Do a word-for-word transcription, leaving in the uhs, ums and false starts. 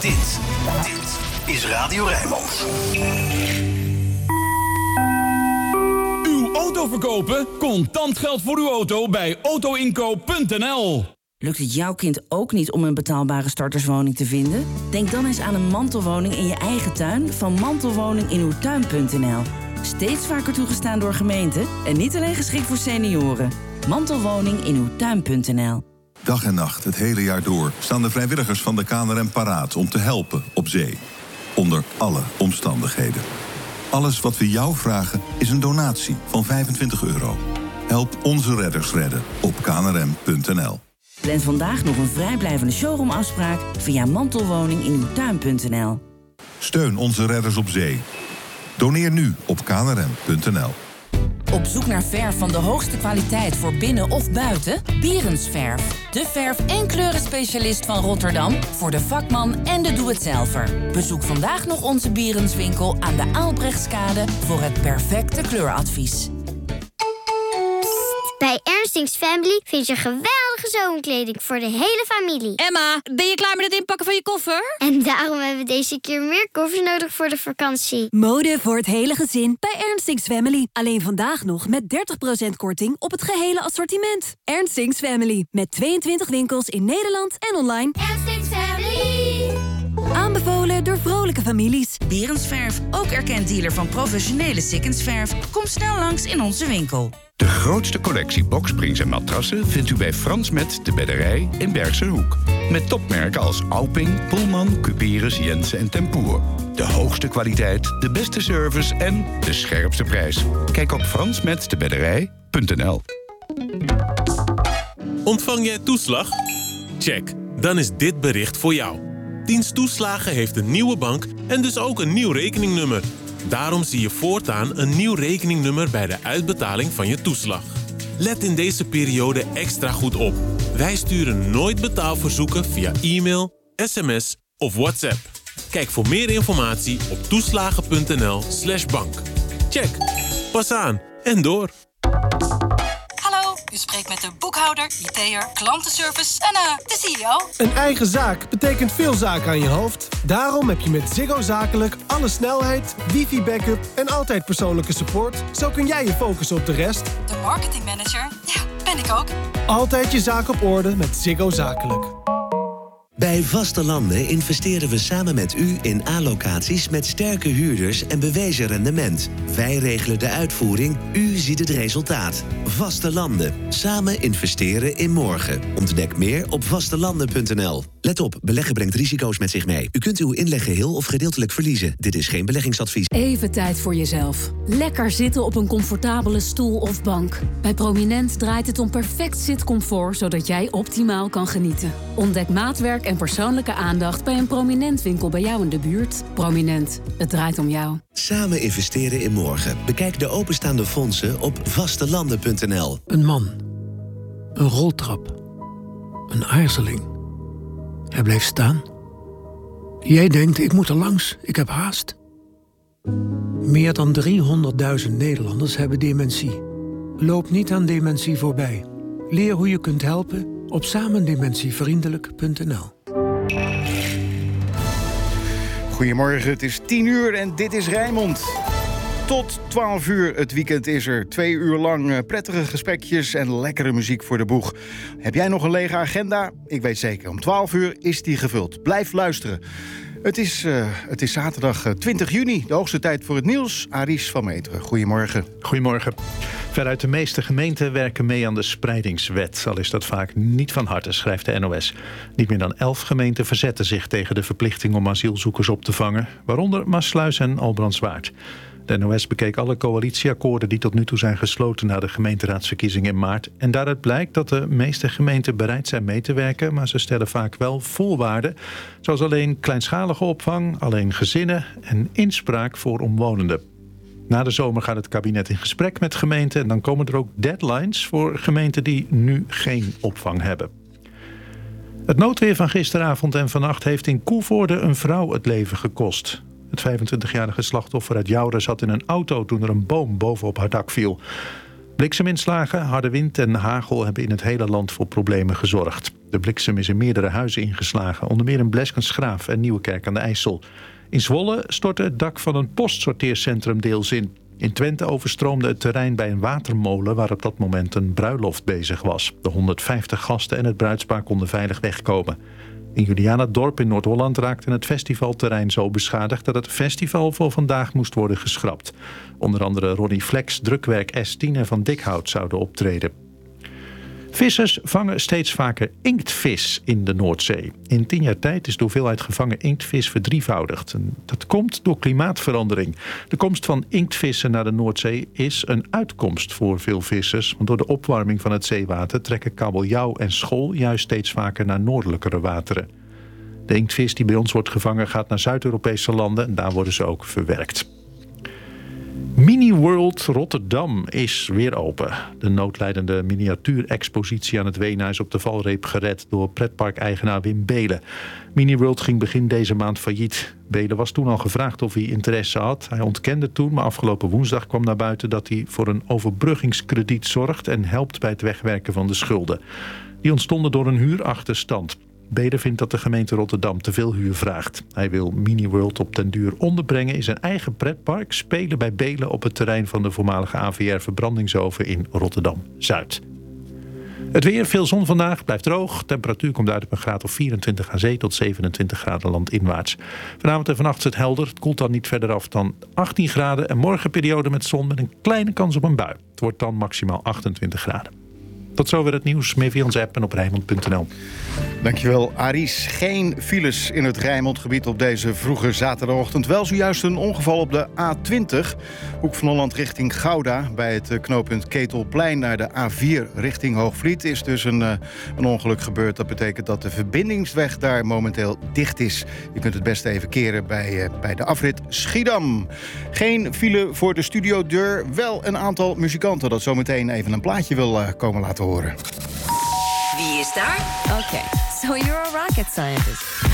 Dit, dit is Radio Rijnmond. Uw auto verkopen? Contant geld voor uw auto bij autoinkoop punt n l. Lukt het jouw kind ook niet om een betaalbare starterswoning te vinden? Denk dan eens aan een mantelwoning in je eigen tuin van mantelwoning in uw tuin punt n l. Steeds vaker toegestaan door gemeenten en niet alleen geschikt voor senioren. Mantelwoning in uw tuin punt n l. Dag en nacht, het hele jaar door, staan de vrijwilligers van de K N R M paraat om te helpen op zee. Onder alle omstandigheden. Alles wat we jou vragen is een donatie van vijfentwintig euro. Help onze redders redden op k n r m punt n l. Plan vandaag nog een vrijblijvende showroomafspraak via mantelwoning in uw tuin punt n l. Steun onze redders op zee. Doneer nu op k n r m punt n l. Op zoek naar verf van de hoogste kwaliteit voor binnen of buiten? Bierensverf. De verf- en kleurenspecialist van Rotterdam voor de vakman en de doe-het-zelver. Bezoek vandaag nog onze Bierenswinkel aan de Aalbrechtskade voor het perfecte kleuradvies. Bij Ernstings Family vind je geweldige zomerkleding voor de hele familie. Emma, ben je klaar met het inpakken van je koffer? En daarom hebben we deze keer meer koffers nodig voor de vakantie. Mode voor het hele gezin bij Ernstings Family. Alleen vandaag nog met dertig procent korting op het gehele assortiment. Ernstings Family, met tweeëntwintig winkels in Nederland en online. Ernstings Family. Aanbevolen door vrolijke families. Bierensverf, ook erkend dealer van professionele Sikkensverf. Kom snel langs in onze winkel. De grootste collectie boksprings en matrassen vindt u bij Frans Met de Bedderij in Bergse Hoek. Met topmerken als Alping, Pullman, Cuperus, Jensen en Tempoer. De hoogste kwaliteit, de beste service en de scherpste prijs. Kijk op frans met de bedderij punt n l. Ontvang jij toeslag? Check, dan is dit bericht voor jou. Dienst Toeslagen heeft een nieuwe bank en dus ook een nieuw rekeningnummer. Daarom zie je voortaan een nieuw rekeningnummer bij de uitbetaling van je toeslag. Let in deze periode extra goed op. Wij sturen nooit betaalverzoeken via e-mail, sms of WhatsApp. Kijk voor meer informatie op toeslagen punt n l slash bank. Check. Pas aan en door. Hallo, u spreekt met de boekhouder, I T'er, klantenservice en uh, de C E O. Een eigen zaak betekent veel zaken aan je hoofd. Daarom heb je met Ziggo Zakelijk alle snelheid, wifi-backup en altijd persoonlijke support. Zo kun jij je focussen op de rest. De marketingmanager, ja, ben ik ook. Altijd je zaak op orde met Ziggo Zakelijk. Bij Vaste Landen investeren we samen met u in A-locaties met sterke huurders en bewezen rendement. Wij regelen de uitvoering, u ziet het resultaat. Vaste Landen. Samen investeren in morgen. Ontdek meer op vastelanden punt n l. Let op, beleggen brengt risico's met zich mee. U kunt uw inleg geheel of gedeeltelijk verliezen. Dit is geen beleggingsadvies. Even tijd voor jezelf. Lekker zitten op een comfortabele stoel of bank. Bij Prominent draait het om perfect zitcomfort, zodat jij optimaal kan genieten. Ontdek maatwerk en persoonlijke aandacht bij een Prominent winkel bij jou in de buurt. Prominent, het draait om jou. Samen investeren in morgen. Bekijk de openstaande fondsen op vastelanden punt n l. Een man. Een roltrap. Een aarzeling. Hij bleef staan. Jij denkt, ik moet er langs, ik heb haast. Meer dan driehonderdduizend Nederlanders hebben dementie. Loop niet aan dementie voorbij. Leer hoe je kunt helpen op samendementievriendelijk punt n l. Goedemorgen, het is tien uur en dit is Rijnmond. Tot twaalf uur, het weekend is er. Twee uur lang prettige gesprekjes en lekkere muziek voor de boeg. Heb jij nog een lege agenda? Ik weet zeker, om twaalf uur is die gevuld. Blijf luisteren. Het is, uh, het is zaterdag twintig juni, de hoogste tijd voor het nieuws. Aries van Meteren, goedemorgen. Goedemorgen. Veruit de meeste gemeenten werken mee aan de spreidingswet. Al is dat vaak niet van harte, schrijft de N O S. Niet meer dan elf gemeenten verzetten zich tegen de verplichting om asielzoekers op te vangen. Waaronder Maassluis en Albrandswaard. De N O S bekeek alle coalitieakkoorden die tot nu toe zijn gesloten na de gemeenteraadsverkiezingen in maart. En daaruit blijkt dat de meeste gemeenten bereid zijn mee te werken, maar ze stellen vaak wel voorwaarden. Zoals alleen kleinschalige opvang, alleen gezinnen en inspraak voor omwonenden. Na de zomer gaat het kabinet in gesprek met gemeenten en dan komen er ook deadlines voor gemeenten die nu geen opvang hebben. Het noodweer van gisteravond en vannacht heeft in Koevoorde een vrouw het leven gekost. Het vijfentwintigjarige slachtoffer uit Joure zat in een auto toen er een boom bovenop haar dak viel. Blikseminslagen, harde wind en hagel hebben in het hele land voor problemen gezorgd. De bliksem is in meerdere huizen ingeslagen, onder meer in Bleskensgraaf en Nieuwekerk aan de IJssel. In Zwolle stortte het dak van een postsorteercentrum deels in. In Twente overstroomde het terrein bij een watermolen waar op dat moment een bruiloft bezig was. De honderdvijftig gasten en het bruidspaar konden veilig wegkomen. In Julianadorp in Noord-Holland raakte het festivalterrein zo beschadigd dat het festival voor vandaag moest worden geschrapt. Onder andere Ronnie Flex, Drukwerk S tien en Van Dikhout zouden optreden. Vissers vangen steeds vaker inktvis in de Noordzee. In tien jaar tijd is de hoeveelheid gevangen inktvis verdrievoudigd. En dat komt door klimaatverandering. De komst van inktvissen naar de Noordzee is een uitkomst voor veel vissers. Want door de opwarming van het zeewater trekken kabeljauw en schol juist steeds vaker naar noordelijkere wateren. De inktvis die bij ons wordt gevangen gaat naar Zuid-Europese landen en daar worden ze ook verwerkt. Mini World Rotterdam is weer open. De noodlijdende miniatuurexpositie aan het Weena is op de valreep gered door pretparkeigenaar Wim Beelen. Mini World ging begin deze maand failliet. Beelen was toen al gevraagd of hij interesse had. Hij ontkende toen, maar afgelopen woensdag kwam naar buiten dat hij voor een overbruggingskrediet zorgt en helpt bij het wegwerken van de schulden. Die ontstonden door een huurachterstand. Beelen vindt dat de gemeente Rotterdam te veel huur vraagt. Hij wil Mini World op den duur onderbrengen in zijn eigen pretpark, spelen bij Beelen op het terrein van de voormalige A V R-verbrandingsoven in Rotterdam-Zuid. Het weer, veel zon vandaag, blijft droog. Temperatuur komt uit op een graad of vierentwintig aan zee tot zevenentwintig graden landinwaarts. Vanavond en vannacht is het helder. Het koelt dan niet verder af dan achttien graden. En morgen periode met zon met een kleine kans op een bui. Het wordt dan maximaal achtentwintig graden. Tot zover het nieuws. Meer via onze app en op Rijnmond punt n l. Dankjewel, Aries. Geen files in het Rijnmondgebied op deze vroege zaterdagochtend. Wel zojuist een ongeval op de A twintig. Hoek van Holland richting Gouda. Bij het knooppunt Ketelplein naar de A vier richting Hoogvliet is dus een, uh, een ongeluk gebeurd. Dat betekent dat de verbindingsweg daar momenteel dicht is. Je kunt het beste even keren bij, uh, bij de afrit Schiedam. Geen file voor de studiodeur. Wel een aantal muzikanten dat zometeen even een plaatje wil uh, komen laten horen. Wie is daar? Oké, okay, so you're a rocket scientist.